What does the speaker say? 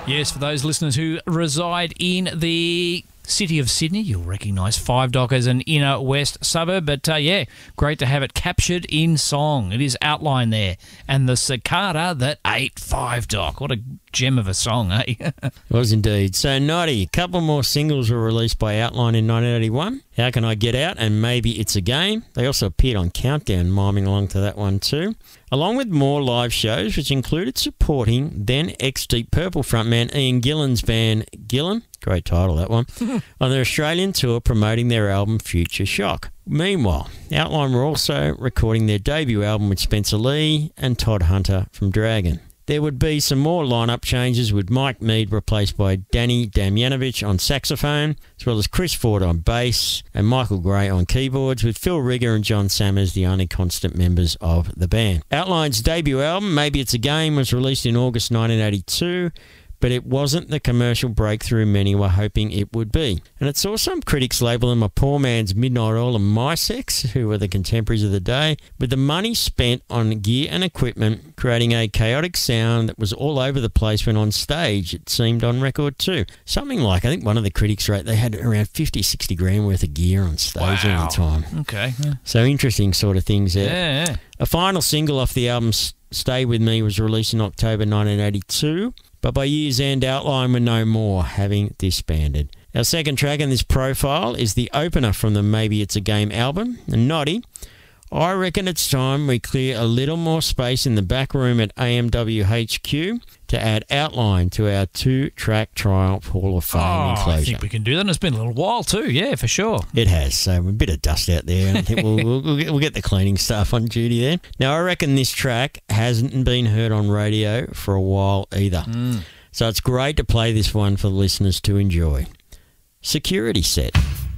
Yes, for those listeners who reside in the city of Sydney, you'll recognise Five Dock as an inner west suburb. But, great to have it captured in song. It is outlined there. And the cicada that ate Five Dock. What a gem of a song, eh? It was indeed. So, Noddy, a couple more singles were released by Outline in 1981. How Can I Get Out and Maybe It's a Game. They also appeared on Countdown, miming along to that one too. Along with more live shows, which included supporting then ex-Deep Purple frontman Ian Gillan's band Gillan, great title that one, on their Australian tour promoting their album Future Shock. Meanwhile, Outline were also recording their debut album with Spencer Lee and Todd Hunter from Dragon. There would be some more lineup changes with Mike Mead replaced by Danny Damjanovic on saxophone, as well as Chris Ford on bass and Michael Gray on keyboards, with Phil Rigger and John Sammers the only constant members of the band. Outline's debut album, Maybe It's a Game, was released in August 1982, but it wasn't the commercial breakthrough many were hoping it would be. And it saw some critics label them a poor man's Midnight Oil and My Sex, who were the contemporaries of the day, with the money spent on gear and equipment, creating a chaotic sound that was all over the place when on stage, it seemed on record too. Something like, I think one of the critics wrote they had around 50, 60 grand worth of gear on stage all the time. Okay. So interesting sort of things there. Yeah. A final single off the album, Stay With Me, was released in October 1982. But by year's end, Outline were no more, having disbanded. Our second track in this profile is the opener from the Maybe It's a Game album. And Noddy, I reckon it's time we clear a little more space in the back room at AMWHQ to add Outline to our 2-track Triumph Hall of Fame enclosure. I think we can do that. And it's been a little while too, yeah, for sure. It has, so a bit of dust out there. And I think we'll get the cleaning staff on duty there. Now, I reckon this track hasn't been heard on radio for a while either. So it's great to play this one for the listeners to enjoy. Security Set.